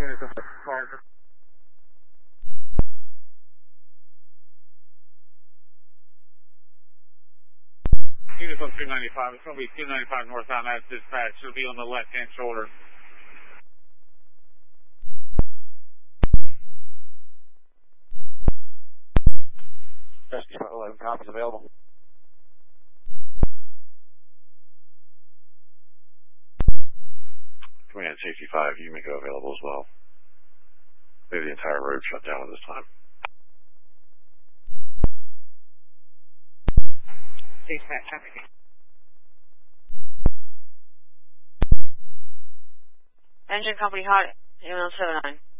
Uniform 295. It's going to be 295 northbound as dispatch. It'll be on the left-hand shoulder. Rescue 11 copies available. Command Safety 5, you may go available as well. Maybe the entire road shut down at this time. Dispatch, copy. Engine company hot, 179.